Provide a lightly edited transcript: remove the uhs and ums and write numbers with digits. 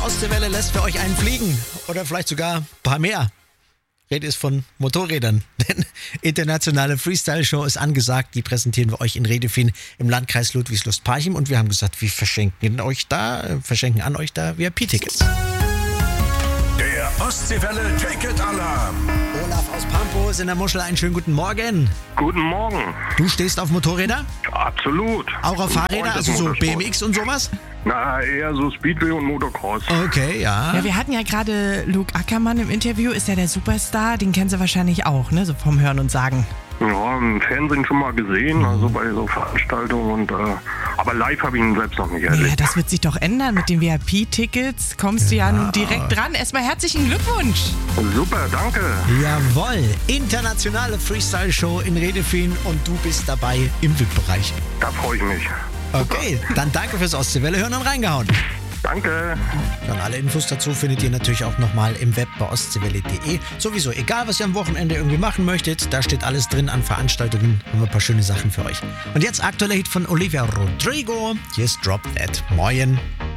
Ostseewelle lässt für euch einen fliegen oder vielleicht sogar ein paar mehr. Rede ist von Motorrädern, denn internationale Freestyle-Show ist angesagt. Die präsentieren wir euch in Redefin im Landkreis Ludwigslust-Parchim und wir haben gesagt, wir verschenken an euch da VIP-Tickets. Der Ostseewelle Ticket-Alarm. Olaf aus Pampus in der Muschel, einen schönen guten Morgen. Guten Morgen. Du stehst auf Motorräder? Absolut. Auch auf Fahrräder, also so BMX und sowas? Na, eher so Speedway und Motocross. Okay, ja. Ja, wir hatten ja gerade Luke Ackermann im Interview, ist ja der Superstar, den kennen Sie wahrscheinlich auch, ne, so vom Hören und Sagen. Ja, im Fernsehen schon mal gesehen, also bei so Veranstaltungen aber live habe ich ihn selbst noch nicht erlebt. Ja, das wird sich doch ändern mit den VIP-Tickets. Kommst du ja nun direkt dran. Erstmal herzlichen Glückwunsch. Super, danke. Jawohl, internationale Freestyle-Show in Redefin und du bist dabei im VIP-Bereich. Da freue ich mich. Okay, dann danke fürs Ostseewelle hören und reingehauen. Danke. Dann alle Infos dazu findet ihr natürlich auch nochmal im Web bei ostseewelle.de. Sowieso, egal was ihr am Wochenende irgendwie machen möchtet, da steht alles drin an Veranstaltungen. Haben wir ein paar schöne Sachen für euch. Und jetzt aktueller Hit von Olivia Rodrigo. Hier ist Drop That. Moin.